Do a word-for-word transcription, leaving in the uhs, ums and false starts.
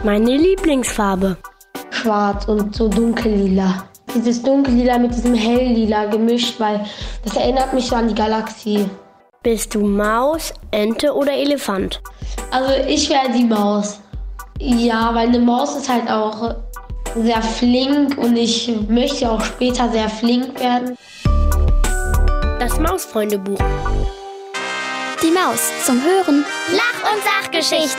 Meine Lieblingsfarbe. Schwarz und so dunkellila. Dieses dunkellila mit diesem helllila gemischt, weil das erinnert mich so an die Galaxie. Bist du Maus, Ente oder Elefant? Also ich wäre die Maus. Ja, weil eine Maus ist halt auch sehr flink und ich möchte auch später sehr flink werden. Das Mausfreundebuch. Die Maus zum Hören. Lach- und Sachgeschichten.